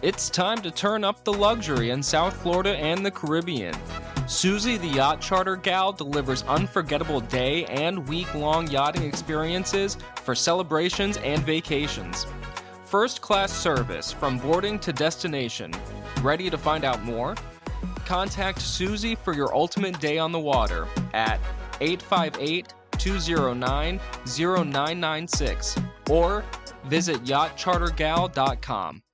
It's time to turn up the luxury in South Florida and the Caribbean. Susie the Yacht Charter Gal delivers unforgettable day and week-long yachting experiences for celebrations and vacations. First-class service from boarding to destination. Ready to find out more? Contact Susie for your ultimate day on the water at 858-209-0996 or visit yachtchartergal.com.